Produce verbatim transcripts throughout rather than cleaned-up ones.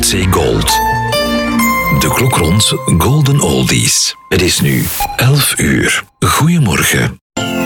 Noordzee Gold. De klok rond Golden Oldies. Het is nu elf uur. Goedemorgen.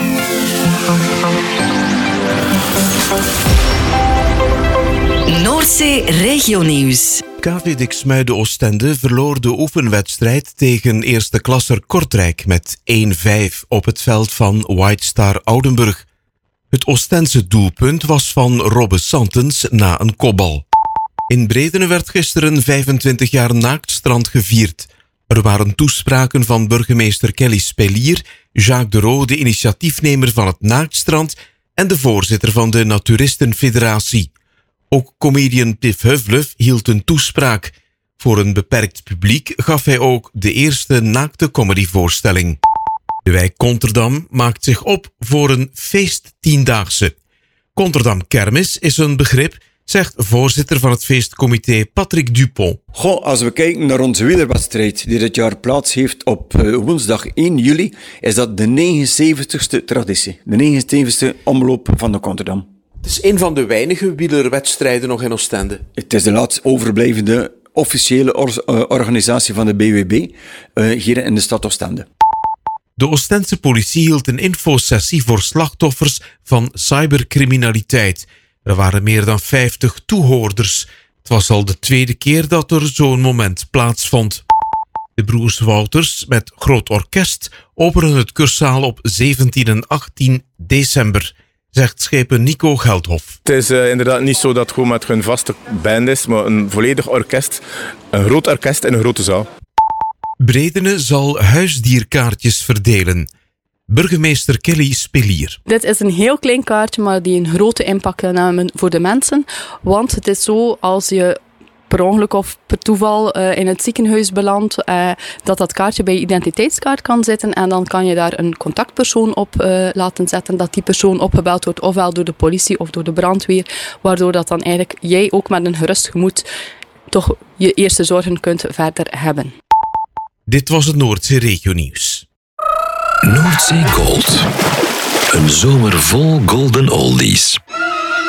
Noordzee Regionieuws. K V Diksmuide Oostende verloor de oefenwedstrijd tegen eerste klasser Kortrijk met één vijf op het veld van White Star Oudenburg. Het Oostense doelpunt was van Robbe Santens na een kopbal. In Bredene werd gisteren vijfentwintig jaar naaktstrand gevierd. Er waren toespraken van burgemeester Kelly Spelier, Jacques de Roo, de initiatiefnemer van het naaktstrand, en de voorzitter van de Naturistenfederatie. Ook comedian Piff Heuvlef hield een toespraak. Voor een beperkt publiek gaf hij ook de eerste naakte comedyvoorstelling. De wijk Konterdam maakt zich op voor een feesttiendaagse. Konterdam Kermis is een begrip, zegt voorzitter van het feestcomité Patrick Dupont. Goh, als we kijken naar onze wielerwedstrijd die dit jaar plaats heeft op uh, woensdag één juli, is dat de negenenzeventigste traditie. De negenenzeventigste omloop van de Konterdam. Het is een van de weinige wielerwedstrijden nog in Oostende. Het is de laatst overblijvende officiële or- uh, organisatie van de B W B uh, hier in de stad Oostende. De Oostense politie hield een infosessie voor slachtoffers van cybercriminaliteit. Er waren meer dan vijftig toehoorders. Het was al de tweede keer dat er zo'n moment plaatsvond. De broers Wouters met groot orkest openen het Cursaal op zeventien en achttien december, zegt schepen Nico Geldhof. Het is uh, inderdaad niet zo dat het gewoon met hun vaste band is, maar een volledig orkest, een groot orkest in een grote zaal. Bredene zal huisdierkaartjes verdelen. Burgemeester Kelly Spelier. Dit is een heel klein kaartje, maar die een grote impact kan hebben voor de mensen. Want het is zo, als je per ongeluk of per toeval uh, in het ziekenhuis belandt, uh, dat dat kaartje bij je identiteitskaart kan zitten en dan kan je daar een contactpersoon op uh, laten zetten, dat die persoon opgebeld wordt, ofwel door de politie of door de brandweer, waardoor dat dan eigenlijk jij ook met een gerust gemoed toch je eerste zorgen kunt verder hebben. Dit was het Noordzee Regionieuws. Noordzee Gold. Een zomer vol Golden Oldies.